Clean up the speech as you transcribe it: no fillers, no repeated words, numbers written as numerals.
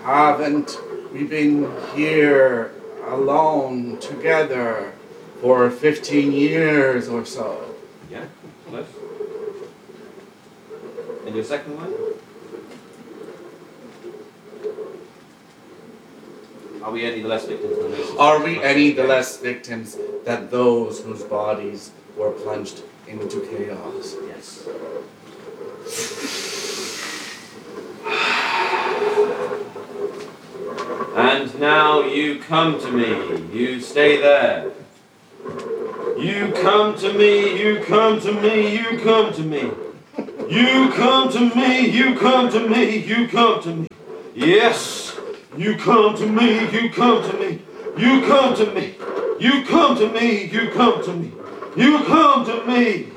Haven't we been here alone together for 15 years or so? Yeah, close. And your second one? Are we any the less victims than those? Are we any the less victims than those whose bodies were plunged into chaos? Yes. And now you come to me. You stay there. You come to me. You come to me. You come to me. You come to me. You come to me. You come to me. Yes. You come to me. You come to me. You come to me. You come to me. You come to me. You come to me.